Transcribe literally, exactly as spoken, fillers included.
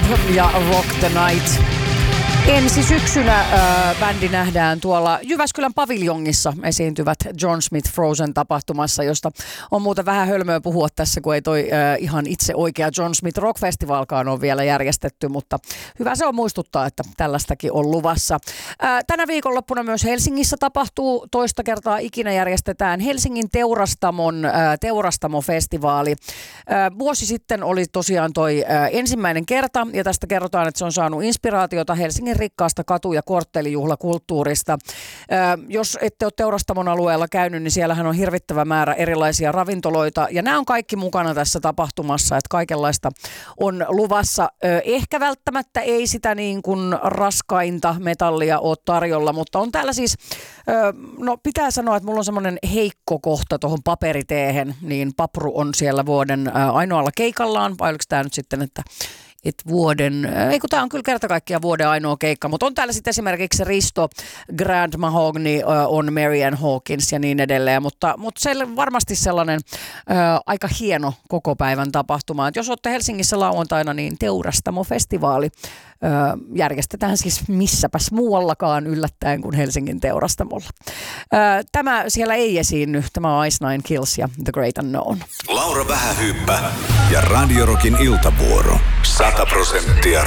ja Rock the Night. Ensi syksynä äh, bändi nähdään tuolla Jyväskylän paviljongissa esiintyvät John Smith Frozen-tapahtumassa, josta on muuten vähän hölmöä puhua tässä, kun ei toi äh, ihan itse oikea John Smith Rock Festivalkaan ole vielä järjestetty, mutta hyvä se on muistuttaa, että tällaistakin on luvassa. Äh, tänä viikonloppuna myös Helsingissä tapahtuu, toista kertaa ikinä järjestetään Helsingin Teurastamon äh, Teurastamo-festivaali. Äh, vuosi sitten oli tosiaan toi äh, ensimmäinen kerta, ja tästä kerrotaan, että se on saanut inspiraatiota Helsingin rikkaasta katu- ja korttelijuhlakulttuurista. Ö, jos ette ole Teurastamon alueella käynyt, niin siellähän on hirvittävä määrä erilaisia ravintoloita, ja nämä on kaikki mukana tässä tapahtumassa, että kaikenlaista on luvassa. Ö, ehkä välttämättä ei sitä niin kuin raskainta metallia ole tarjolla, mutta on täällä siis, ö, no pitää sanoa, että mulla on semmoinen heikko kohta tuohon paperiteehen, niin Papru on siellä vuoden ö, ainoalla keikallaan, vai oliko tämä nyt sitten, että että vuoden, ei kun tämä on kyllä kerta kaikkiaan vuoden ainoa keikka, mutta on täällä sitten esimerkiksi Risto, Grand Mahogny, on Marian Hawkins ja niin edelleen, mutta, mutta se varmasti sellainen ö, aika hieno koko päivän tapahtuma. Et jos olette Helsingissä lauantaina, niin Teurastamo-festivaali ö, järjestetään siis missäpäs muuallakaan yllättäen kuin Helsingin Teurastamolla. Ö, tämä siellä ei esiinny, tämä on Ice Nine Kills ja The Great Unknown. Laura Vähähyyppä ja Radio Rockin iltavuoro. Sata prosenttia